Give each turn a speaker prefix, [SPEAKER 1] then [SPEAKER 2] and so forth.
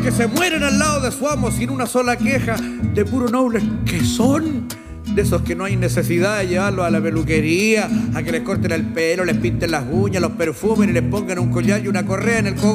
[SPEAKER 1] que se mueren al lado de su amo sin una sola queja, de puro nobles que son, de esos que no hay necesidad de llevarlos a la peluquería, a que les corten el pelo, les pinten las uñas, los perfumen y les pongan un collar y una correa en el cogote.